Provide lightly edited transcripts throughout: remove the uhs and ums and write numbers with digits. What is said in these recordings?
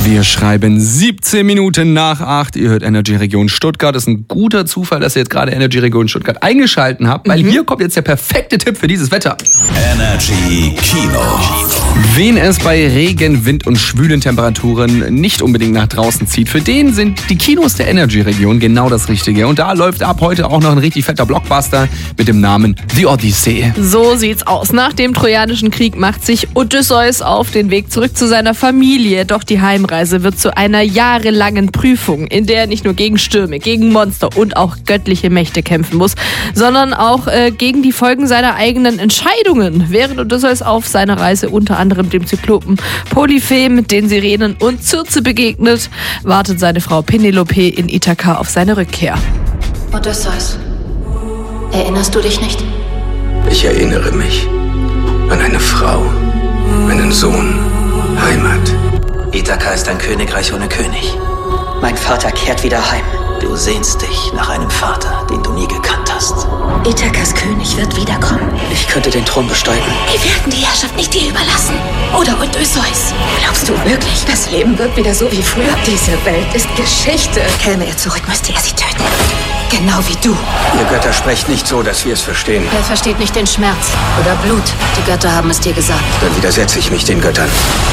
Wir schreiben 17 Minuten nach 8. Ihr hört Energy Region Stuttgart. Das ist ein guter Zufall, dass ihr jetzt gerade Energy Region Stuttgart eingeschalten habt, weil hier kommt jetzt der perfekte Tipp für dieses Wetter. Energy Kino. Wen es bei Regen, Wind und schwülen Temperaturen nicht unbedingt nach draußen zieht, für den sind die Kinos der Energy Region genau das Richtige. Und da läuft ab heute auch noch ein richtig fetter Blockbuster mit dem Namen The Odyssey. So sieht's aus. Nach dem Trojanischen Krieg macht sich Odysseus auf den Weg zurück zu seiner Familie. Doch die Heimreise wird zu einer jahrelangen Prüfung, in der er nicht nur gegen Stürme, gegen Monster und auch göttliche Mächte kämpfen muss, sondern auch gegen die Folgen seiner eigenen Entscheidungen. Während Odysseus auf seiner Reise unter anderem dem Zyklopen Polyphem, den Sirenen und Circe begegnet, wartet seine Frau Penelope in Ithaka auf seine Rückkehr. Odysseus, erinnerst du dich nicht? Ich erinnere mich an eine Frau, einen Sohn, Heimat. Ithaka ist ein Königreich ohne König. Mein Vater kehrt wieder heim. Du sehnst dich nach einem Vater, den du nie gekannt hast. Ithakas König wird wiederkommen. Ich könnte den Thron besteigen. Wir werden die Herrschaft nicht dir überlassen. Oder Odysseus. Glaubst du wirklich, das Leben wird wieder so wie früher? Diese Welt ist Geschichte. Käme er zurück, müsste er sie töten. Genau wie du. Ihr Götter sprecht nicht so, dass wir es verstehen. Wer versteht nicht den Schmerz oder Blut? Die Götter haben es dir gesagt. Dann widersetze ich mich den Göttern.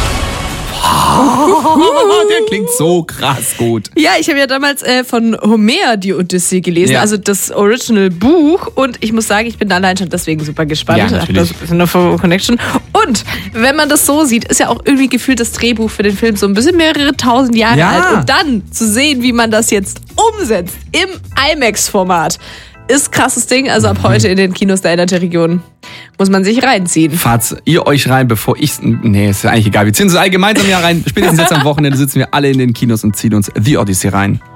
Der klingt so krass gut. Ja, ich habe ja damals von Homer die Odyssee gelesen, Ja. also das Original-Buch. Und ich muss sagen, ich bin allein schon deswegen super gespannt. Ja, natürlich. Das ist eine Connection. Und wenn man das so sieht, ist ja auch irgendwie gefühlt das Drehbuch für den Film so ein bisschen mehrere tausend Jahre Ja. alt. Und dann zu sehen, wie man das jetzt umsetzt im IMAX-Format, ist krasses Ding. Also ab heute in den Kinos der Energy-Region muss man sich reinziehen. Fahrt's ihr euch rein, bevor ich's... Nee, ist ja eigentlich egal. Wir ziehen uns alle gemeinsam ja rein. Spätestens jetzt am Wochenende sitzen wir alle in den Kinos und ziehen uns The Odyssey rein.